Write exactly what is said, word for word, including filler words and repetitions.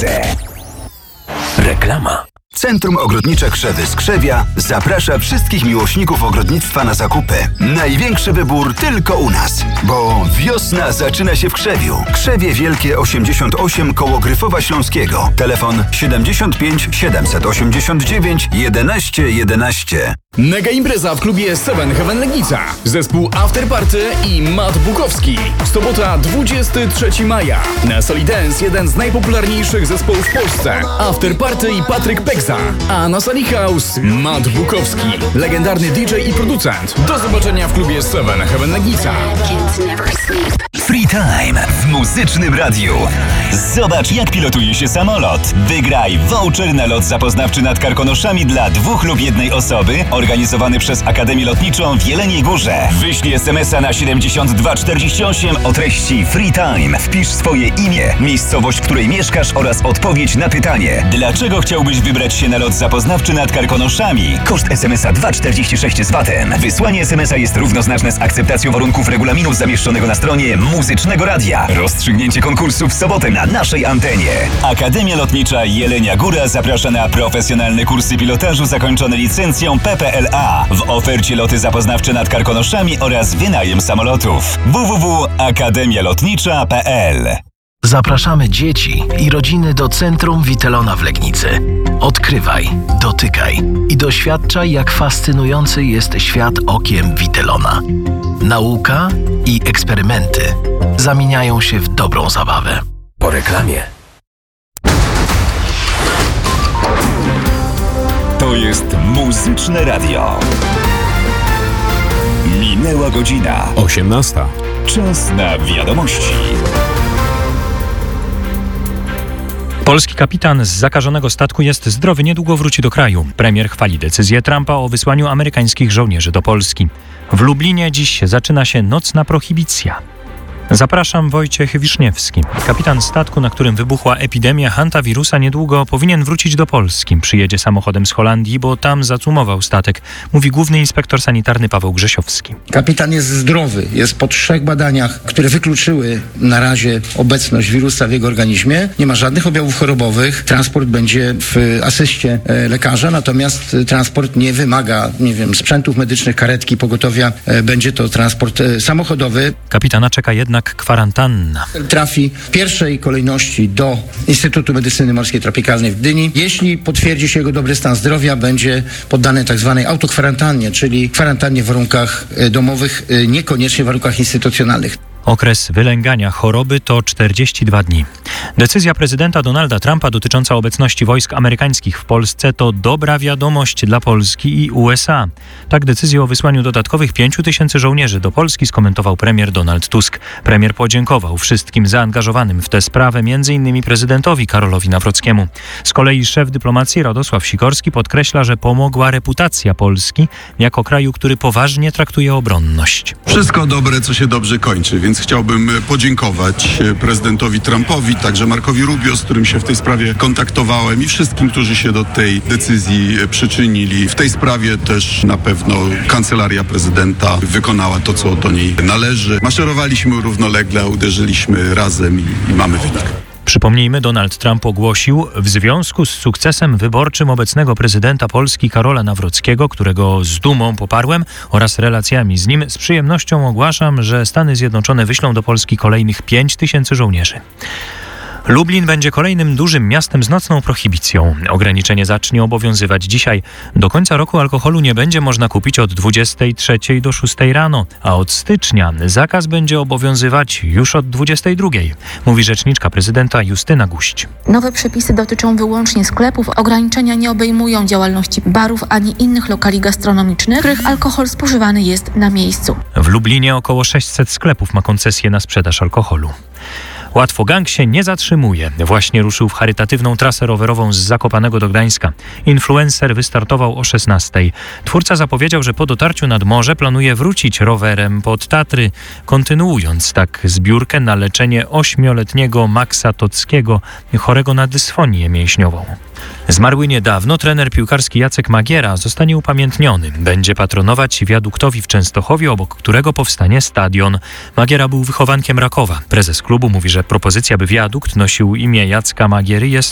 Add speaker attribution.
Speaker 1: Legnicy. Reklama.
Speaker 2: Centrum Ogrodnicze Krzewy z Krzewia zaprasza wszystkich miłośników ogrodnictwa na zakupy. Największy wybór tylko u nas, bo wiosna zaczyna się w Krzewiu. Krzewie Wielkie osiemdziesiąt osiem koło Gryfowa Śląskiego. Telefon siedemdziesiąt pięć siedemset osiemdziesiąt dziewięć jedenaście jedenaście.
Speaker 3: Mega impreza w klubie Seven Heaven Legnica. Zespół After Party i Matt Bukowski. Sobota dwudziestego trzeciego maja. Na sali Dance jeden z najpopularniejszych zespołów w Polsce. After Party i Patryk Peksa. A na sali House Matt Bukowski. Legendarny D J i producent. Do zobaczenia w klubie Seven Heaven Legnica.
Speaker 1: Free Time w muzycznym radiu. Zobacz, jak pilotuje się samolot. Wygraj voucher na lot zapoznawczy nad Karkonoszami dla dwóch lub jednej osoby, organizowany przez Akademię Lotniczą w Jeleniej Górze. Wyślij es em es a na siedemdziesiąt dwa czterdzieści osiem o treści Free Time. Wpisz swoje imię, miejscowość, w której mieszkasz oraz odpowiedź na pytanie. Dlaczego chciałbyś wybrać się na lot zapoznawczy nad Karkonoszami? Koszt es em es a dwa czterdzieści sześć z V A T-em. Wysłanie es em es a jest równoznaczne z akceptacją warunków regulaminu zamieszczonego na stronie Muzycznego Radia. Rozstrzygnięcie konkursu w sobotę na naszej antenie. Akademia Lotnicza Jelenia Góra zaprasza na profesjonalne kursy pilotażu zakończone licencją P P L A. W ofercie loty zapoznawcze nad Karkonoszami oraz wynajem samolotów. w w w kropka akademia lotnicza kropka p l.
Speaker 4: Zapraszamy dzieci i rodziny do Centrum Witelona w Legnicy. Odkrywaj, dotykaj i doświadczaj, jak fascynujący jest świat okiem Witelona. Nauka i eksperymenty zamieniają się w dobrą zabawę.
Speaker 1: Po reklamie. To jest Muzyczne Radio. Minęła godzina.
Speaker 3: osiemnasta.
Speaker 1: Czas na wiadomości.
Speaker 5: Polski kapitan z zakażonego statku jest zdrowy, niedługo wróci do kraju. Premier chwali decyzję Trumpa o wysłaniu amerykańskich żołnierzy do Polski. W Lublinie dziś zaczyna się nocna prohibicja. Zapraszam, Wojciech Wiszniewski. Kapitan statku, na którym wybuchła epidemia hantawirusa, niedługo powinien wrócić do Polski. Przyjedzie samochodem z Holandii, bo tam zacumował statek, mówi główny inspektor sanitarny Paweł Grzesiowski.
Speaker 6: Kapitan jest zdrowy, jest po trzech badaniach, które wykluczyły na razie obecność wirusa w jego organizmie. Nie ma żadnych objawów chorobowych. Transport będzie w asyście lekarza, natomiast transport nie wymaga, nie wiem, sprzętów medycznych, karetki, pogotowia. Będzie to transport samochodowy.
Speaker 5: Kapitana czeka jednak kwarantanna.
Speaker 6: Trafi w pierwszej kolejności do Instytutu Medycyny Morskiej Tropikalnej w Gdyni. Jeśli potwierdzi się jego dobry stan zdrowia, będzie poddany tak zwanej autokwarantannie, czyli kwarantannie w warunkach domowych, niekoniecznie w warunkach instytucjonalnych.
Speaker 5: Okres wylęgania choroby to czterdzieści dwa dni. Decyzja prezydenta Donalda Trumpa dotycząca obecności wojsk amerykańskich w Polsce to dobra wiadomość dla Polski i U S A. Tak decyzję o wysłaniu dodatkowych pięciu tysięcy żołnierzy do Polski skomentował premier Donald Tusk. Premier podziękował wszystkim zaangażowanym w tę sprawę, między innymi prezydentowi Karolowi Nawrockiemu. Z kolei szef dyplomacji Radosław Sikorski podkreśla, że pomogła reputacja Polski jako kraju, który poważnie traktuje obronność.
Speaker 7: Wszystko dobre, co się dobrze kończy, więc Więc chciałbym podziękować prezydentowi Trumpowi, także Markowi Rubio, z którym się w tej sprawie kontaktowałem, i wszystkim, którzy się do tej decyzji przyczynili. W tej sprawie też na pewno kancelaria prezydenta wykonała to, co do niej należy. Maszerowaliśmy równolegle, uderzyliśmy razem i, i mamy wynik.
Speaker 5: Przypomnijmy, Donald Trump ogłosił, w związku z sukcesem wyborczym obecnego prezydenta Polski Karola Nawrockiego, którego z dumą poparłem, oraz relacjami z nim, z przyjemnością ogłaszam, że Stany Zjednoczone wyślą do Polski kolejnych pięć tysięcy żołnierzy. Lublin będzie kolejnym dużym miastem z nocną prohibicją. Ograniczenie zacznie obowiązywać dzisiaj. Do końca roku alkoholu nie będzie można kupić od dwudziestej trzeciej do szóstej rano, a od stycznia zakaz będzie obowiązywać już od dwudziestej drugiej, mówi rzeczniczka prezydenta Justyna Guść.
Speaker 8: Nowe przepisy dotyczą wyłącznie sklepów. Ograniczenia nie obejmują działalności barów ani innych lokali gastronomicznych, w których alkohol spożywany jest na miejscu.
Speaker 5: W Lublinie około sześćset sklepów ma koncesję na sprzedaż alkoholu. Łatwogang się nie zatrzymuje. Właśnie ruszył w charytatywną trasę rowerową z Zakopanego do Gdańska. Influencer wystartował o szesnastej. Twórca zapowiedział, że po dotarciu nad morze planuje wrócić rowerem pod Tatry, kontynuując tak zbiórkę na leczenie ośmioletniego Maxa Tockiego, chorego na dysfonię mięśniową. Zmarły niedawno trener piłkarski Jacek Magiera zostanie upamiętniony. Będzie patronować wiaduktowi w Częstochowie, obok którego powstanie stadion. Magiera był wychowankiem Rakowa. Prezes klubu mówi, że propozycja, by wiadukt nosił imię Jacka Magiery, jest